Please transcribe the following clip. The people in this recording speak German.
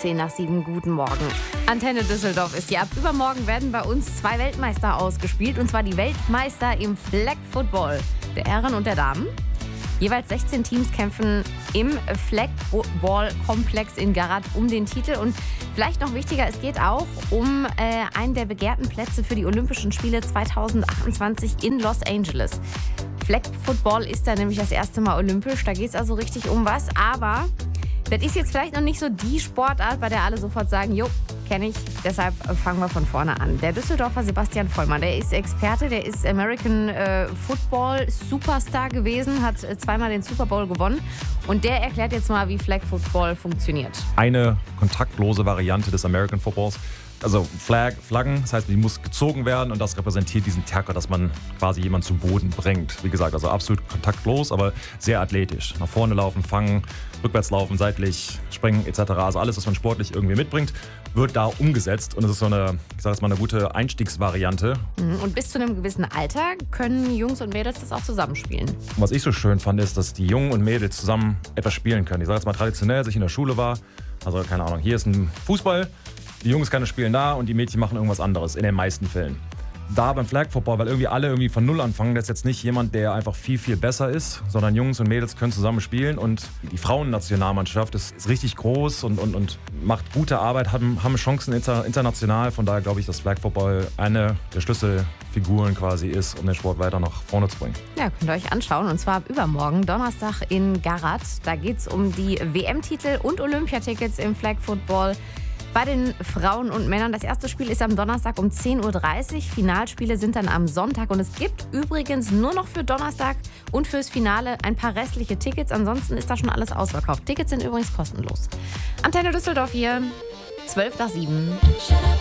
10 nach 7. Guten Morgen. Antenne Düsseldorf ist hier. Ab übermorgen werden bei uns 2 Weltmeister ausgespielt. Und zwar die Weltmeister im Flag Football der Herren und der Damen. Jeweils 16 Teams kämpfen im Flag Football Komplex in Garat um den Titel. Und vielleicht noch wichtiger, es geht auch um einen der begehrten Plätze für die Olympischen Spiele 2028 in Los Angeles. Flag Football ist da nämlich das erste Mal olympisch. Da geht es also richtig um was. Aber das ist jetzt vielleicht noch nicht so die Sportart, bei der alle sofort sagen, jo, kenne ich. Deshalb fangen wir von vorne an. Der Düsseldorfer Sebastian Vollmann, der ist Experte, der ist American Football Superstar gewesen, hat 2-mal den Super Bowl gewonnen. Und der erklärt jetzt mal, wie Flag Football funktioniert. Eine kontaktlose Variante des American Footballs. Also Flaggen, das heißt, die muss gezogen werden und das repräsentiert diesen Tackle, dass man quasi jemanden zum Boden bringt. Wie gesagt, also absolut kontaktlos, aber sehr athletisch. Nach vorne laufen, fangen, rückwärts laufen, seitlich springen etc. Also alles, was man sportlich irgendwie mitbringt, wird da umgesetzt und es ist so eine, ich sage jetzt mal, eine gute Einstiegsvariante. Und bis zu einem gewissen Alter können Jungs und Mädels das auch zusammenspielen. Und was ich so schön fand, ist, dass die Jungen und Mädels zusammen etwas spielen können. Ich sage jetzt mal traditionell, als ich in der Schule war, also keine Ahnung, hier ist ein Fußball, die Jungs können spielen da und die Mädchen machen irgendwas anderes, in den meisten Fällen. Da beim Flag Football, weil irgendwie alle irgendwie von Null anfangen, das ist jetzt nicht jemand, der einfach viel, viel besser ist, sondern Jungs und Mädels können zusammen spielen und die Frauennationalmannschaft ist richtig groß und macht gute Arbeit, haben Chancen international. Von daher glaube ich, dass Flag Football eine der Schlüsselfiguren quasi ist, um den Sport weiter nach vorne zu bringen. Ja, könnt ihr euch anschauen und zwar ab übermorgen, Donnerstag in Garat. Da geht es um die WM-Titel und Olympiatickets im Flag Football. Bei den Frauen und Männern. Das erste Spiel ist am Donnerstag um 10.30 Uhr. Finalspiele sind dann am Sonntag. Und es gibt übrigens nur noch für Donnerstag und fürs Finale ein paar restliche Tickets. Ansonsten ist da schon alles ausverkauft. Tickets sind übrigens kostenlos. Antenne Düsseldorf hier, 12 nach 7.